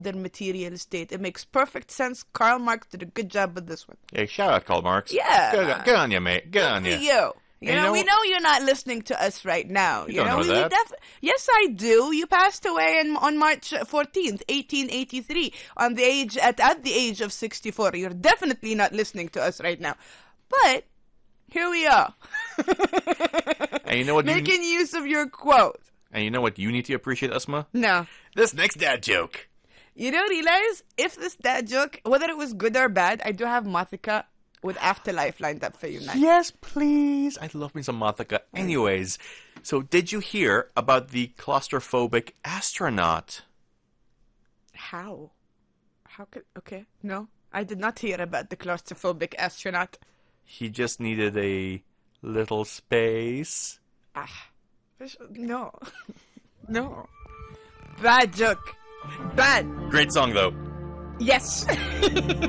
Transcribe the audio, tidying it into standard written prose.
their material state. It makes perfect sense. Karl Marx did a good job with this one. Hey, shout out Karl Marx. Yeah. Good on you, mate. Good on you. You. You know, we know you're not listening to us right now. You don't know that. Yes, I do. You passed away on March 14th, 1883, at the age of 64. You're definitely not listening to us right now. But here we are. And you know what? Making use of your quote. And you know what you need to appreciate, Asma? No. This next dad joke. You don't realize if this dad joke, whether it was good or bad, I do have Mathika with Afterlife lined up for you now. Yes, please. I love me some Mathika. Anyways, so did you hear about the claustrophobic astronaut? How? Okay, no. I did not hear about the claustrophobic astronaut. He just needed a little space. No. No. Bad joke. Bad. Great song, though. Yes.